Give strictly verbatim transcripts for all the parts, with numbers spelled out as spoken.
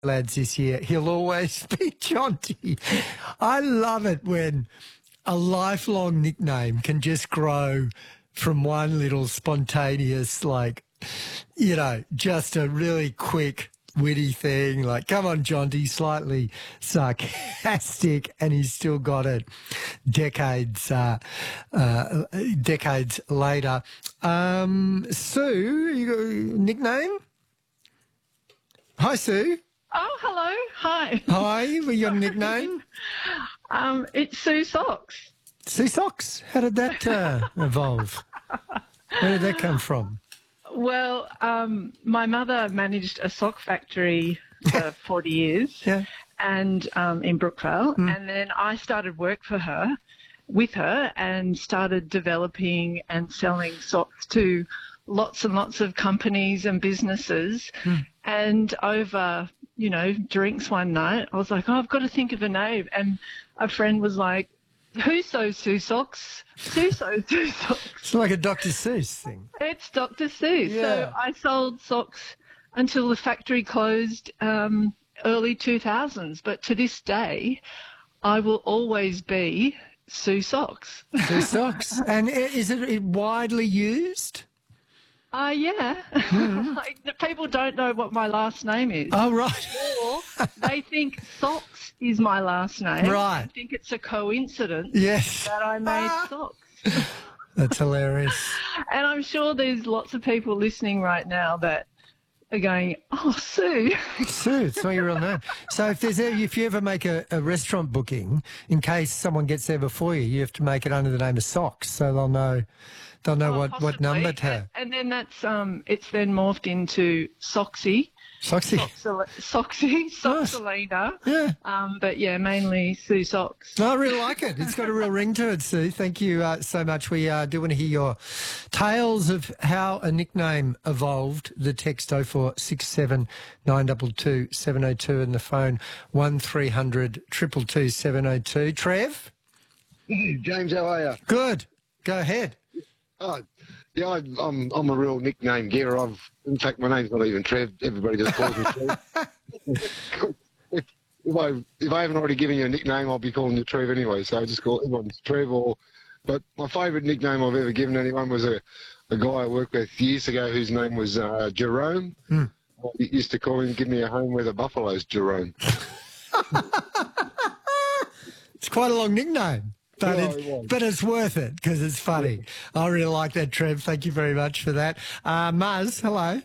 lads this year. He'll always be Jonty. I love it when a lifelong nickname can just grow from one little spontaneous, like, you know, just a really quick, witty thing. Like, come on, Jonty, slightly sarcastic, and he's still got it decades, uh, uh, decades later. Um, Sue, you got a nickname? Hi, Sue. Oh, hello. Hi. Hi, what's your nickname? um, it's Sue Socks. Sue Socks. How did that uh, evolve? Where did that come from? Well, um, my mother managed a sock factory for forty years Yeah. and um, in Brookvale. Mm. And then I started work for her, with her, and started developing and selling socks to lots and lots of companies and businesses. Mm. And over, you know, drinks one night, I was like, oh, I've got to think of a name. And a friend was like, who sews Sue Socks? Sue sews Sue Socks. It's like a Doctor Seuss thing. It's Doctor Seuss. Yeah. So I sold socks until the factory closed um, early two thousands. But to this day, I will always be Sue Socks. Sue Socks. And i- is it widely used? Uh, yeah. Mm-hmm. Like, the people don't know what my last name is. Oh, right. Or they think Socks is my last name. Right. I think it's a coincidence Yes. that I made Ah. socks. That's hilarious. And I'm sure there's lots of people listening right now that are going, oh, Sue. Sue, it's not your real name. So if there's a, if you ever make a, a restaurant booking, in case someone gets there before you, you have to make it under the name of Socks, so they'll know they'll know Oh, what, what possibly. number to have. And, and then that's um, it's then morphed into Soxy, Soxy. Soxy, Soxy, Soxalina. Yeah. Um, but yeah, mainly Sue Socks. No, I really like it. It's got a real ring to it, Sue. Thank you uh, so much. We uh, do want to hear your tales of how a nickname evolved. The text oh four six seven nine two two seven oh two and the phone one three hundred two two two seven oh two. Trev? Hey, James, how are you? Good. Go ahead. Oh, yeah, I, I'm I'm a real nickname getter. I've, in fact, my name's not even Trev. Everybody just calls me Trev. if, if I if I haven't already given you a nickname, I'll be calling you Trev anyway. So I just call everyone Trev. Or, but my favourite nickname I've ever given anyone was a, a guy I worked with years ago whose name was uh, Jerome. Mm. I used to call him, "Give me a home where the buffaloes, Jerome." It's quite a long nickname. But, Yeah, it, it was. but it's worth it because it's funny. I really like that, Trev. Thank you very much for that. Uh, Muzz, hello.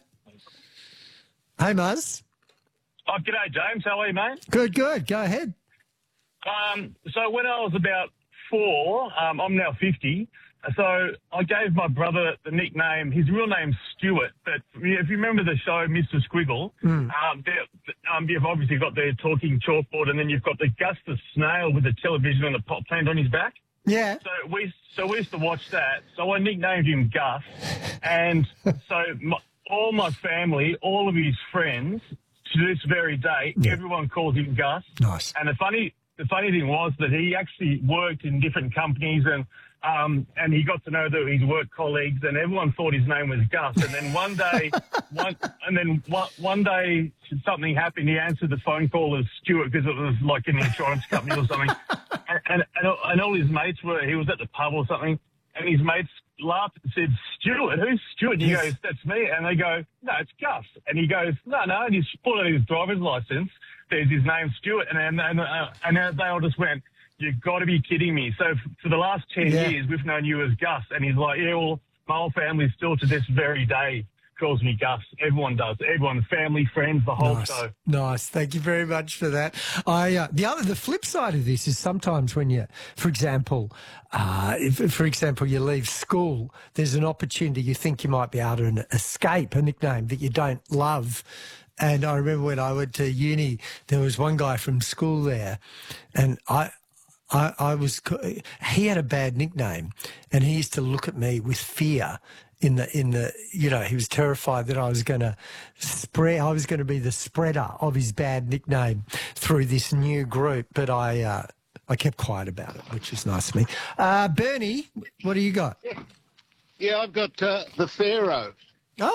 Hey, Muzz. Oh, g'day, James. How are you, mate? Good, good. Go ahead. Um, so when I was about four, um, I'm now fifty, so I gave my brother the nickname, his real name's Stuart, but if you remember the show Mister Squiggle, Mm. um, there- um, you've obviously got the talking chalkboard, and then you've got the Gus the Snail with the television and the pot plant on his back. Yeah. So we so we used to watch that. So I nicknamed him Gus, and so my, all my family, all of his friends, to this very day, Yeah. everyone calls him Gus. Nice. And the funny the funny thing was that he actually worked in different companies, and um, and he got to know the, his work colleagues, and everyone thought his name was Gus. And then one day, one and then one, one day something happened. He answered the phone call as Stuart because it was like an insurance company or something. And, and, and, and all his mates were, he was at the pub or something, and his mates laughed and said, Stuart, who's Stuart? And he Yes. goes, that's me. And they go, no, it's Gus. And he goes, no, no. And he's pulled out his driver's license. There's his name, Stuart. And and, and, uh, and then they all just went, you've got to be kidding me. So f- for the last ten Yeah. years, we've known you as Gus. And he's like, yeah, well, my whole family still to this very day calls me Gus. Everyone does. Everyone, family, friends, the whole Nice. show. Nice. Thank you very much for that. I uh, the other the flip side of this is sometimes when you, for example, uh, if for example you leave school, there's an opportunity you think you might be able to escape a nickname that you don't love. And I remember when I went to uni, there was one guy from school there, and I. I, I was, he had a bad nickname, and he used to look at me with fear in the, in the, you know, he was terrified that I was going to spread, I was going to be the spreader of his bad nickname through this new group. But I, uh, I kept quiet about it, which is nice of me. Uh, Bernie, what do you got? Yeah, I've got uh, the Pharaoh. Oh,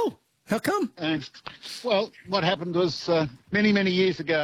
How come? Uh, well, what happened was uh, many, many years ago,